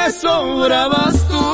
me sobrabas tú.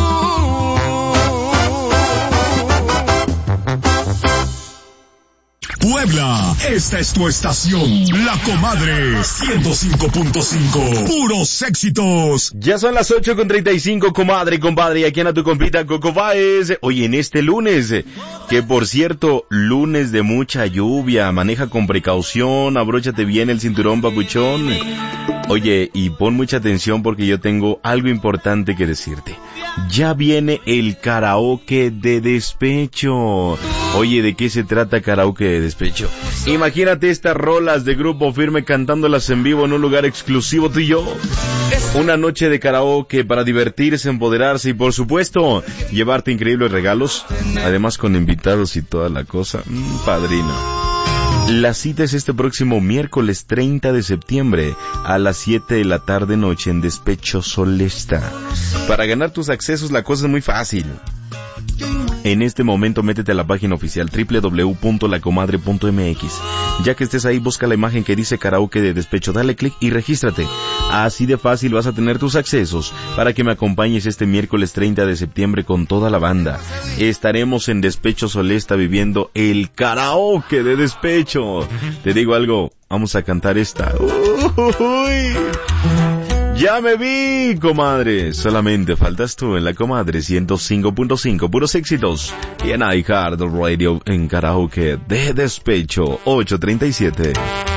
Puebla, esta es tu estación, La Comadre 105.5, puros éxitos. Ya son las 8:35, comadre y compadre, y aquí en a tu compita Coco Báez. Oye, en este lunes, que por cierto, lunes de mucha lluvia, maneja con precaución, abróchate bien el cinturón, papuchón. Oye, y pon mucha atención porque yo tengo algo importante que decirte. Ya viene el karaoke de despecho. Oye, ¿de qué se trata karaoke de despecho? Imagínate estas rolas de Grupo Firme cantándolas en vivo en un lugar exclusivo, tú y yo. Una noche de karaoke para divertirse, empoderarse y por supuesto, llevarte increíbles regalos. Además con invitados y toda la cosa. Padrino. La cita es este próximo miércoles 30 de septiembre a las 7 de la tarde noche en Despecho Solesta. Para ganar tus accesos la cosa es muy fácil. En este momento métete a la página oficial www.lacomadre.mx. Ya que estés ahí, busca la imagen que dice karaoke de despecho, dale clic y regístrate. Así de fácil vas a tener tus accesos para que me acompañes este miércoles 30 de septiembre con toda la banda. Estaremos en Despecho Solesta viviendo el karaoke de despecho. Te digo algo, vamos a cantar esta. Uy. Ya me vi, comadre. Solamente faltas tú en La Comadre 105.5, puros éxitos. Y en iHeartRadio en karaoke de despecho 837.